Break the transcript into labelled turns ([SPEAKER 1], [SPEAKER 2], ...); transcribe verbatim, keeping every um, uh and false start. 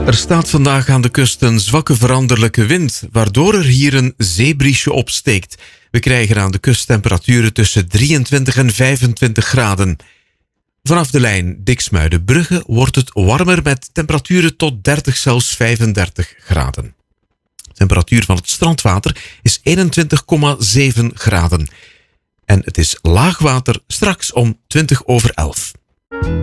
[SPEAKER 1] Er staat vandaag aan de kust een zwakke veranderlijke wind, waardoor er hier een zeebriesje opsteekt. We krijgen aan de kust temperaturen tussen drieëntwintig en vijfentwintig graden. Vanaf de lijn Diksmuidenbrugge wordt het warmer met temperaturen tot dertig, zelfs vijfendertig graden. De temperatuur van het strandwater is eenentwintig komma zeven graden. En het is laagwater straks om twintig over elf.